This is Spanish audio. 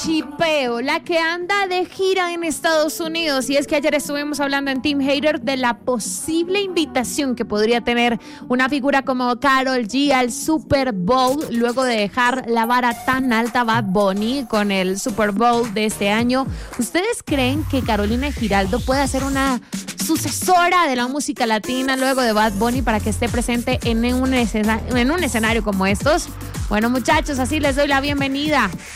chipeo, la que anda de gira en Estados Unidos. Y es que ayer estuvimos hablando en Team Hater de la posible invitación que podría tener una figura como Karol G al Super Bowl, luego de dejar la vara tan alta Bad Bunny con el Super Bowl de este año. ¿Ustedes creen que Carolina Giraldo puede ser una sucesora de la música latina luego de Bad Bunny para que esté presente en un escenario como estos? Bueno, muchachos, así les doy la bienvenida